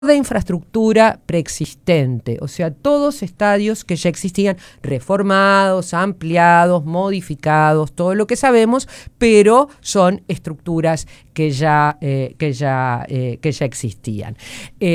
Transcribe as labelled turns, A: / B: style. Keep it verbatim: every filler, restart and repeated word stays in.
A: de infraestructura preexistente, o sea, todos estadios que ya existían, reformados, ampliados, modificados, todo lo que sabemos, pero son estructuras que ya, eh, que ya, eh, que ya existían. Eh,